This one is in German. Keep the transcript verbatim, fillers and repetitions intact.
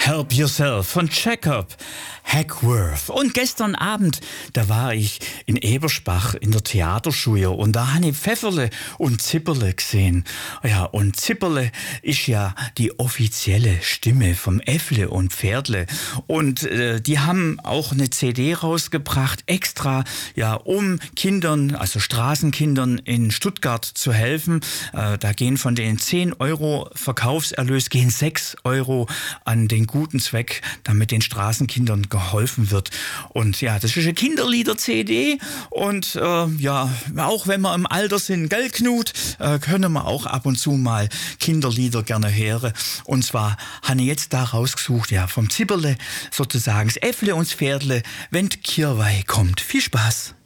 Help Yourself von Jacob Hackworth. Und gestern Abend, da war ich in Ebersbach in der Theaterschule und da habe ich Pfefferle und Zipperle gesehen. Ja, und Zipperle ist ja die offizielle Stimme vom Äffle und Pferdle. Und äh, die haben auch eine C D rausgebracht, extra, ja, um Kindern, also Straßenkindern in Stuttgart zu helfen. Äh, da gehen von den zehn Euro Verkaufserlös, gehen sechs Euro an den guten Zweck, damit den Straßenkindern geholfen wird. Und ja, das ist eine Kinderlieder-C D und äh, ja, auch wenn wir im Alter sind, gell, Knut, äh, können wir auch ab und zu mal Kinderlieder gerne hören. Und zwar habe ich jetzt da rausgesucht, ja, vom Zipperle sozusagen, das Äffle und das Pferdle, wenn die Kirwei kommt. Viel Spaß!